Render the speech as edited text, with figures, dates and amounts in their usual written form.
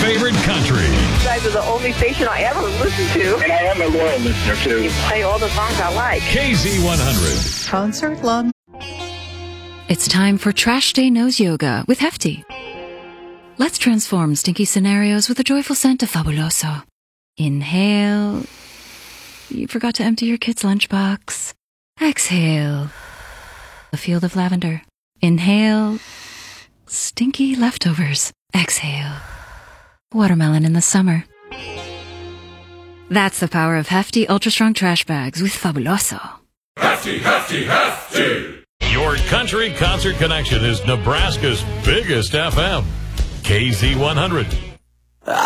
favorite country. You guys are the only station I ever listen to. And I am a loyal listener, too. You play all the songs I like. KZ100. Concert Lund. It's time for Trash Day Nose Yoga with Hefty. Let's transform stinky scenarios with a joyful scent of Fabuloso. Inhale. You forgot to empty your kid's lunchbox. Exhale. A field of lavender. Inhale. Stinky leftovers. Exhale. Watermelon in the summer. That's the power of Hefty Ultra Strong Trash Bags with Fabuloso. Hefty, Hefty, Hefty. Your country concert connection is Nebraska's biggest FM. KZ100.